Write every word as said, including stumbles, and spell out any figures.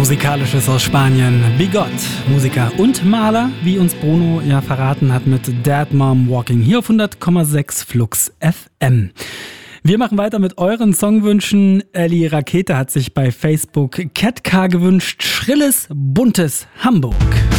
Musikalisches aus Spanien. Bigot, Musiker und Maler, wie uns Bruno ja verraten hat mit Dead Mom Walking, hier auf hundert Komma sechs Flux F M. Wir machen weiter mit euren Songwünschen. Ellie Rakete hat sich bei Facebook Catcar gewünscht. Schrilles, buntes Hamburg.